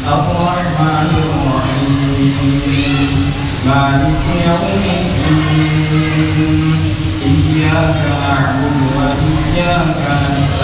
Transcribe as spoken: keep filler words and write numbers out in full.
الرحمن الرحيم مالك يوم الدين إياك نعبد وإياك نستعين